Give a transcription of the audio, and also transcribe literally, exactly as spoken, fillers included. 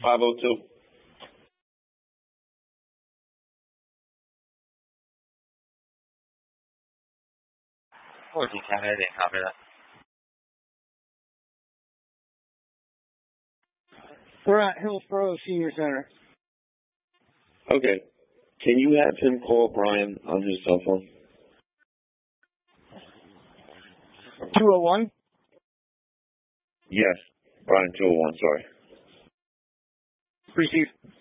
five oh two. fourteen Cafe, I didn't copy that. We're at Hillsborough Senior Center. Okay. Can you have him call Brian on his cell phone? two oh one? Yes. Brian two oh one, sorry. Received.